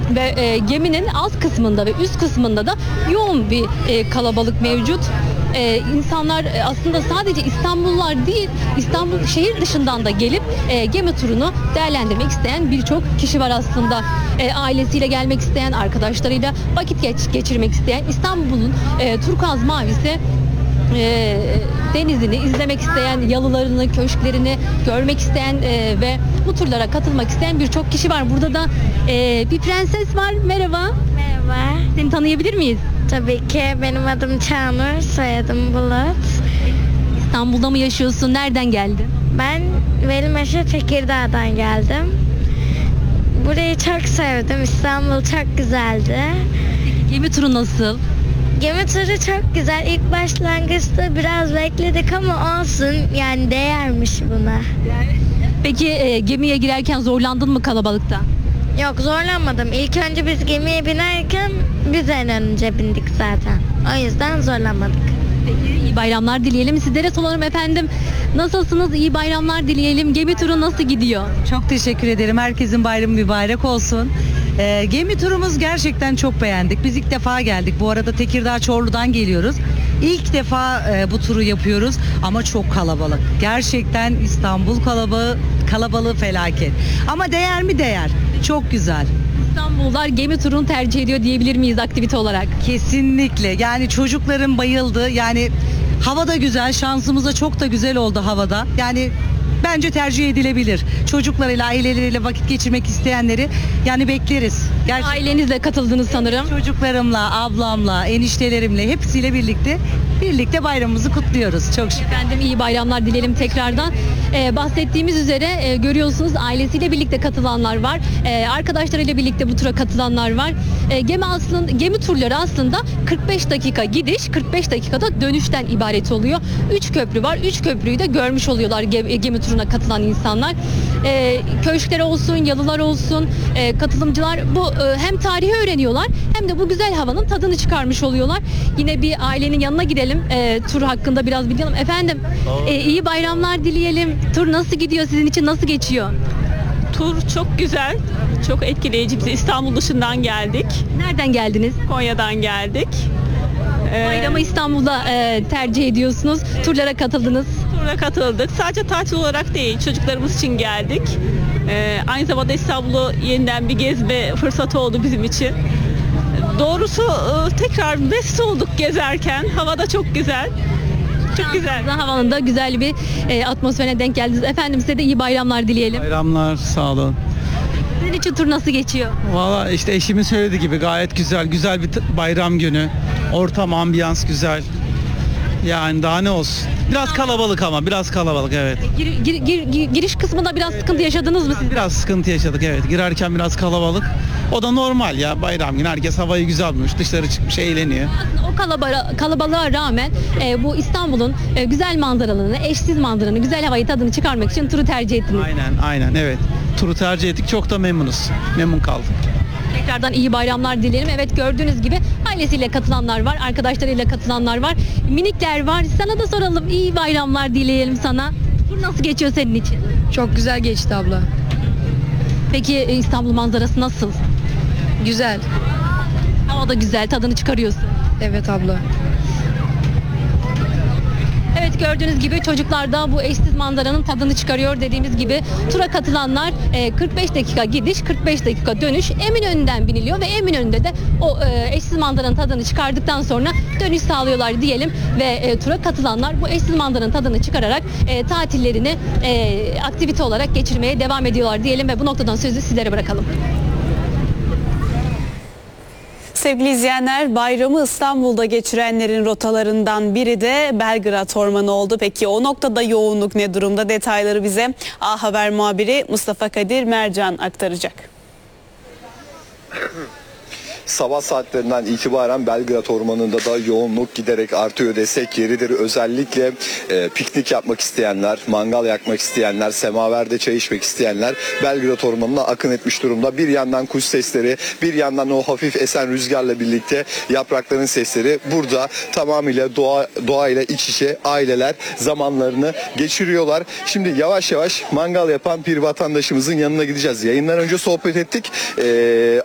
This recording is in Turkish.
ve geminin alt kısmında ve üst kısmında da yoğun bir kalabalık mevcut. İnsanlar aslında sadece İstanbullular değil, İstanbul şehir dışından da gelip gemi turunu değerlendirmek isteyen birçok kişi var aslında. Ailesiyle gelmek isteyen, arkadaşlarıyla vakit geçirmek isteyen, İstanbul'un turkuaz mavisi denizini izlemek isteyen, yalılarını, köşklerini görmek isteyen ve bu turlara katılmak isteyen birçok kişi var. Burada da bir prenses var. Merhaba. Merhaba. Seni tanıyabilir miyiz? Tabii ki benim adım Çağnur, soyadım Bulut. İstanbul'da mı yaşıyorsun? Nereden geldin? Ben Velimeşe Tekirdağ'dan geldim. Burayı çok sevdim. İstanbul çok güzeldi. Gemi turu nasıl? Gemi turu çok güzel. İlk başlangıçta biraz bekledik ama olsun. Yani değermiş buna. Peki gemiye girerken zorlandın mı kalabalıkta? Yok, zorlanmadım. İlk önce biz gemiye binerken biz en önce bindik zaten. O yüzden zorlanmadık. Peki iyi bayramlar dileyelim. Sizlere soralım efendim. Nasılsınız? İyi bayramlar dileyelim. Gemi turu nasıl gidiyor? Çok teşekkür ederim. Herkesin bayramı mübarek olsun. Gemi turumuz gerçekten çok beğendik. Biz ilk defa geldik. Bu arada Tekirdağ Çorlu'dan geliyoruz. İlk defa bu turu yapıyoruz ama çok kalabalık. Gerçekten İstanbul kalabalığı felaket. Ama değer mi? Değer. Çok güzel. İstanbullular gemi turunu tercih ediyor diyebilir miyiz aktivite olarak? Kesinlikle. Yani çocukların bayıldı. Yani hava da güzel. Şansımıza çok da güzel oldu havada. Yani bence tercih edilebilir. Çocuklarıyla, aileleriyle vakit geçirmek isteyenleri yani bekleriz. Gerçekten Ailenizle katıldınız sanırım. çocuklarımla, ablamla, eniştelerimle hepsiyle birlikte bayramımızı kutluyoruz. Çok şükür. Efendim iyi bayramlar dileyelim tekrardan. Bahsettiğimiz üzere görüyorsunuz ailesiyle birlikte katılanlar var. Arkadaşlarıyla birlikte bu tura katılanlar var. Gemi turları aslında 45 dakika gidiş, 45 dakikada dönüşten ibaret oluyor. 3 köprü var. 3 köprüyü de görmüş oluyorlar gemi turuna katılan insanlar. Köşkler olsun, yalılar olsun, katılımcılar bu hem tarihi öğreniyorlar hem de bu güzel havanın tadını çıkarmış oluyorlar. Yine bir ailenin yanına gidelim. Tur hakkında biraz bilgilerim. Efendim iyi bayramlar dileyelim. Tur nasıl gidiyor? Sizin için nasıl geçiyor? Tur çok güzel, çok etkileyici. Biz İstanbul dışından geldik. Nereden geldiniz? Konya'dan geldik. Bayramı İstanbul'da tercih ediyorsunuz. Turlara katıldınız. Tura katıldık. Sadece tatil olarak değil, çocuklarımız için geldik. Aynı zamanda İstanbul'u yeniden bir gezme fırsatı oldu bizim için. Doğrusu tekrar mest olduk gezerken. Hava da çok güzel. Çok güzel. Havanın da güzel bir atmosferine denk geldiniz. Efendim size de iyi bayramlar dileyelim. Bayramlar, sağ olun. Sizin için tur nasıl geçiyor? Valla işte eşimin söylediği gibi gayet güzel bir bayram günü. Ortam, ambiyans güzel. Yani daha ne olsun. Biraz kalabalık ama biraz kalabalık, evet. Giriş kısmında biraz sıkıntı yaşadınız mı siz? Biraz sıkıntı yaşadık, evet. Girerken biraz kalabalık. O da normal ya, bayram günü. Herkes havayı güzel bulmuş. Dışarı çıkmış, eğleniyor. Aslında o kalabalığa rağmen bu İstanbul'un güzel manzaralarını, eşsiz manzaralarını, güzel havayı tadını çıkarmak için turu tercih ettiniz. Aynen, evet. Turu tercih ettik. Çok da memnunuz. Memnun kaldık. Tekrardan iyi bayramlar dilerim. Evet gördüğünüz gibi ailesiyle katılanlar var, arkadaşlarıyla katılanlar var, minikler var. Sana da soralım, iyi bayramlar dileyelim sana. Tur nasıl geçiyor senin için? Çok güzel geçti abla. Peki İstanbul manzarası nasıl? Güzel. Hava da güzel, tadını çıkarıyorsun. Evet abla. Evet gördüğünüz gibi çocuklar da bu eşsiz manzaranın tadını çıkarıyor. Dediğimiz gibi tura katılanlar 45 dakika gidiş, 45 dakika dönüş Eminönü'nden biniliyor ve Eminönü'nde de o eşsiz manzaranın tadını çıkardıktan sonra dönüş sağlıyorlar diyelim ve tura katılanlar bu eşsiz manzaranın tadını çıkararak tatillerini aktivite olarak geçirmeye devam ediyorlar diyelim ve bu noktadan sözü sizlere bırakalım. Sevgili izleyenler, bayramı İstanbul'da geçirenlerin rotalarından biri de Belgrad Ormanı oldu. Peki o noktada yoğunluk ne durumda? Detayları bize A Haber muhabiri Mustafa Kadir Mercan aktaracak. Sabah saatlerinden itibaren Belgrad Ormanı'nda da yoğunluk giderek artıyor desek yeridir. Özellikle piknik yapmak isteyenler, mangal yakmak isteyenler, semaverde çay içmek isteyenler Belgrad Ormanı'na akın etmiş durumda. Bir yandan kuş sesleri, bir yandan o hafif esen rüzgarla birlikte yaprakların sesleri burada tamamıyla doğayla iç içe aileler zamanlarını geçiriyorlar. Şimdi yavaş yavaş mangal yapan bir vatandaşımızın yanına gideceğiz. Yayından önce sohbet ettik.